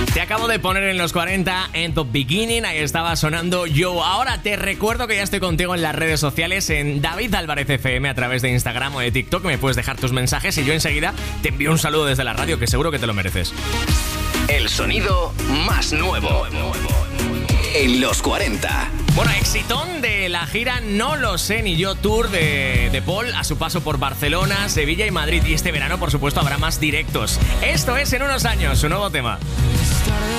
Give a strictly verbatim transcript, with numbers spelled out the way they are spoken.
Te acabo de poner en los cuarenta en Top Beginning, ahí estaba sonando Yo. Ahora te recuerdo que ya estoy contigo en las redes sociales, en David Álvarez F M, a través de Instagram o de TikTok. Me puedes dejar tus mensajes y yo enseguida te envío un saludo desde la radio, que seguro que te lo mereces. El sonido más nuevo en los cuarenta. Bueno, exitón de la gira No lo sé ni yo tour de, de Paul a su paso por Barcelona, Sevilla y Madrid. Y este verano, por supuesto, habrá más directos. Esto es En unos años, su nuevo tema.